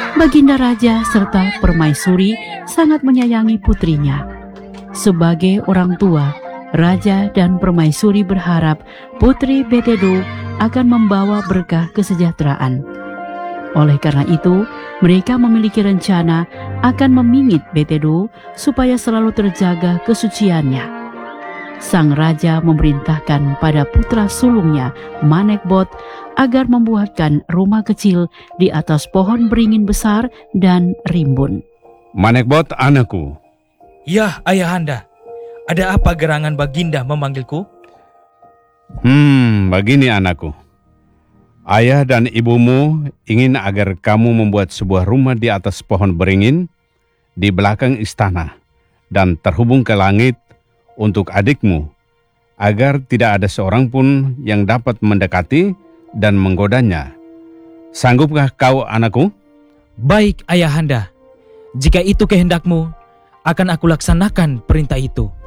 Baginda Raja serta Permaisuri sangat menyayangi putrinya. Sebagai orang tua, Raja dan Permaisuri berharap Putri Betedo akan membawa berkah kesejahteraan. Oleh karena itu, mereka memiliki rencana akan memingit Betedo supaya selalu terjaga kesuciannya. Sang raja memerintahkan pada putra sulungnya, Manekbot, agar membuatkan rumah kecil di atas pohon beringin besar dan rimbun. Manekbot, anakku. Ya, ayahanda. Ada apa gerangan Baginda memanggilku? Begini anakku. Ayah dan ibumu ingin agar kamu membuat sebuah rumah di atas pohon beringin di belakang istana dan terhubung ke langit untuk adikmu, agar tidak ada seorang pun yang dapat mendekati dan menggodanya. Sanggupkah kau, anakku? Baik, ayahanda. Jika itu kehendakmu, akan aku laksanakan perintah itu.